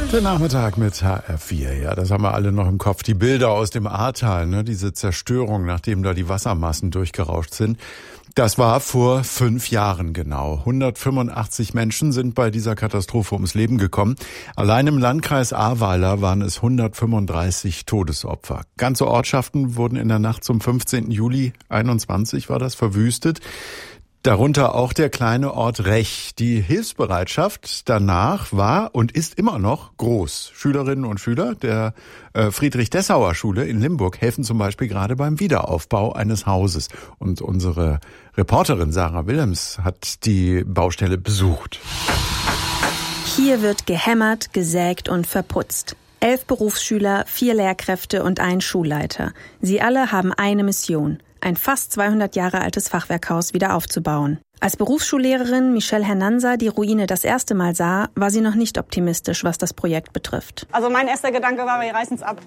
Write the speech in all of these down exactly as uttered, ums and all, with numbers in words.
Der Nachmittag mit H R vier, ja, das haben wir alle noch im Kopf. Die Bilder aus dem Ahrtal, ne, diese Zerstörung, nachdem da die Wassermassen durchgerauscht sind. Das war vor fünf Jahren genau. hundertfünfundachtzig Menschen sind bei dieser Katastrophe ums Leben gekommen. Allein im Landkreis Ahrweiler waren es hundertfünfunddreißig Todesopfer. Ganze Ortschaften wurden in der Nacht zum fünfzehnten Juli einundzwanzig war das verwüstet. Darunter auch der kleine Ort Rech. Die Hilfsbereitschaft danach war und ist immer noch groß. Schülerinnen und Schüler der äh, Friedrich-Dessauer-Schule in Limburg helfen zum Beispiel gerade beim Wiederaufbau eines Hauses. Und unsere Reporterin Sarah Willems hat die Baustelle besucht. Hier wird gehämmert, gesägt und verputzt. Elf Berufsschüler, vier Lehrkräfte und ein Schulleiter. Sie alle haben eine Mission: ein fast zweihundert Jahre altes Fachwerkhaus wieder aufzubauen. Als Berufsschullehrerin Michelle Hernansa die Ruine das erste Mal sah, war sie noch nicht optimistisch, was das Projekt betrifft. Also mein erster Gedanke war, wir reißen es ab.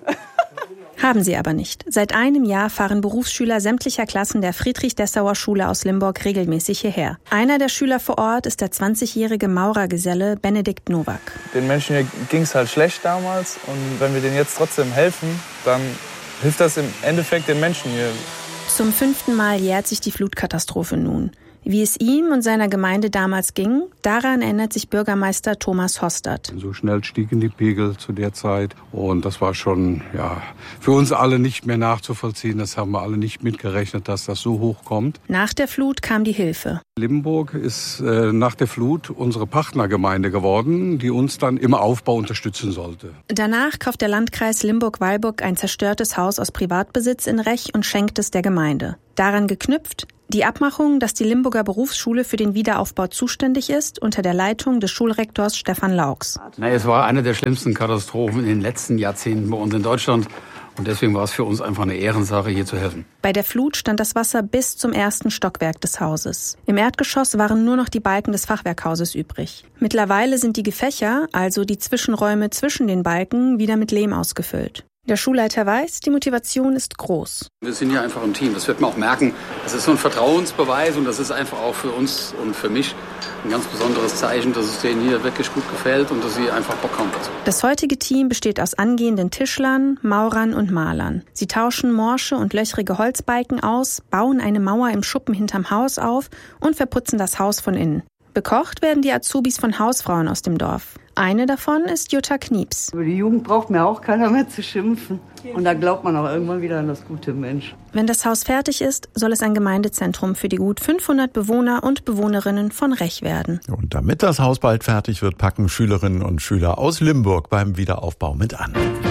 Haben sie aber nicht. Seit einem Jahr fahren Berufsschüler sämtlicher Klassen der Friedrich-Dessauer-Schule aus Limburg regelmäßig hierher. Einer der Schüler vor Ort ist der zwanzigjährige Maurergeselle Benedikt Nowak. Den Menschen hier ging es halt schlecht damals und wenn wir denen jetzt trotzdem helfen, dann hilft das im Endeffekt den Menschen hier. Zum fünften Mal jährt sich die Flutkatastrophe nun. Wie es ihm und seiner Gemeinde damals ging, daran erinnert sich Bürgermeister Thomas Hostert. So schnell stiegen die Pegel zu der Zeit und das war schon ja für uns alle nicht mehr nachzuvollziehen. Das haben wir alle nicht mitgerechnet, dass das so hoch kommt. Nach der Flut kam die Hilfe. Limburg ist äh, nach der Flut unsere Partnergemeinde geworden, die uns dann im Aufbau unterstützen sollte. Danach kauft der Landkreis Limburg-Weilburg ein zerstörtes Haus aus Privatbesitz in Rech und schenkt es der Gemeinde. Daran geknüpft die Abmachung, dass die Limburger Berufsschule für den Wiederaufbau zuständig ist, unter der Leitung des Schulrektors Stefan Laux. Nein, es war eine der schlimmsten Katastrophen in den letzten Jahrzehnten bei uns in Deutschland. Und deswegen war es für uns einfach eine Ehrensache, hier zu helfen. Bei der Flut stand das Wasser bis zum ersten Stockwerk des Hauses. Im Erdgeschoss waren nur noch die Balken des Fachwerkhauses übrig. Mittlerweile sind die Gefächer, also die Zwischenräume zwischen den Balken, wieder mit Lehm ausgefüllt. Der Schulleiter weiß, die Motivation ist groß. Wir sind ja einfach ein Team, das wird man auch merken. Das ist so ein Vertrauensbeweis und das ist einfach auch für uns und für mich ein ganz besonderes Zeichen, dass es denen hier wirklich gut gefällt und dass sie einfach Bock haben dazu. Das heutige Team besteht aus angehenden Tischlern, Maurern und Malern. Sie tauschen morsche und löchrige Holzbalken aus, bauen eine Mauer im Schuppen hinterm Haus auf und verputzen das Haus von innen. Bekocht werden die Azubis von Hausfrauen aus dem Dorf. Eine davon ist Jutta Knieps. Über die Jugend braucht mir auch keiner mehr zu schimpfen. Und da glaubt man auch irgendwann wieder an das gute Mensch. Wenn das Haus fertig ist, soll es ein Gemeindezentrum für die gut fünfhundert Bewohner und Bewohnerinnen von Rech werden. Und damit das Haus bald fertig wird, packen Schülerinnen und Schüler aus Limburg beim Wiederaufbau mit an.